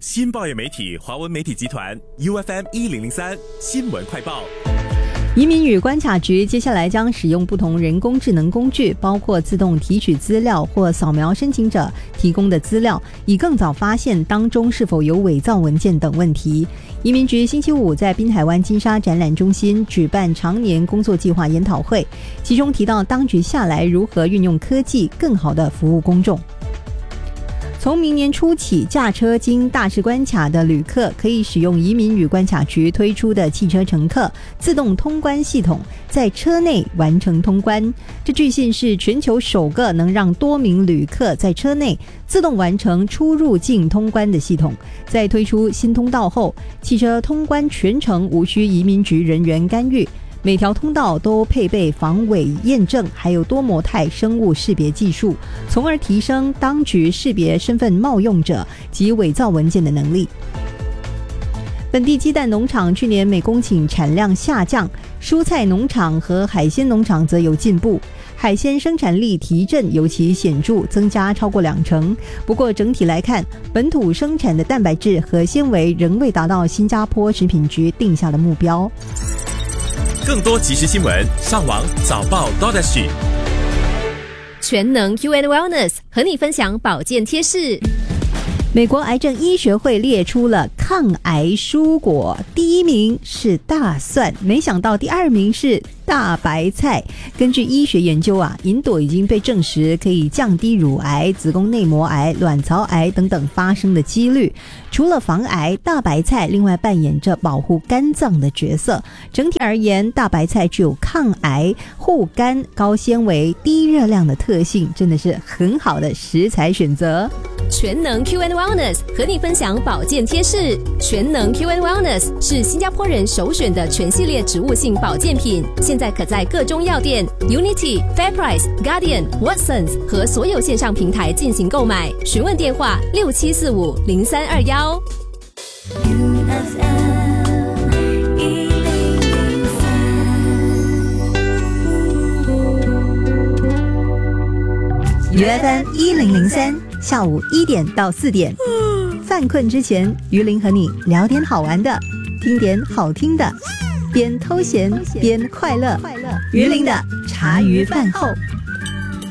新报业媒体华文媒体集团 UFM1003 新闻快报。 移民与关卡局接下来将使用不同人工智能工具，包括自动提取资料或扫描申请者提供的资料，以更早发现当中是否有伪造文件等问题。移民局星期五在滨海湾金沙展览中心举办常年工作计划研讨会，其中提到当局下来如何运用科技更好地服务公众。从明年初起，驾车经大使关卡的旅客可以使用移民与关卡局推出的汽车乘客自动通关系统，在车内完成通关。这据信是全球首个能让多名旅客在车内自动完成出入境通关的系统。在推出新通道后，汽车通关全程无需移民局人员干预，每条通道都配备防伪验证，还有多模态生物识别技术，从而提升当局识别身份冒用者及伪造文件的能力。本地鸡蛋农场去年每公顷产量下降，蔬菜农场和海鲜农场则有进步，海鲜生产力提振尤其显著，增加超过20%。不过整体来看，本土生产的蛋白质和纤维仍未达到新加坡食品局定下的目标。 更多即时新闻，上网早报 .sg。 全能 UN Wellness 和你分享保健贴士。 美国癌症医学会列出了抗癌蔬果，第1名是大蒜，没想到第2名是大白菜。根据医学研究银朵已经被证实可以降低乳癌、子宫内膜癌、卵巢癌等等发生的几率。除了防癌，大白菜另外扮演着保护肝脏的角色。整体而言，大白菜具有抗癌、护肝、高纤维、低热量的特性，真的是很好的食材选择。 全能 QN Wellness 和你分享保健贴士。全能 QN Wellness 是新加坡人首选的全系列植物性保健品，现在可在各中药店、Unity、FairPrice、Guardian、Watsons 和所有线上平台进行购买。询问电话67450321。 UFM1003下午1点到4点，犯困之前，于林和你聊点好玩的，听点好听的，边偷闲边快乐。于林的茶余饭后。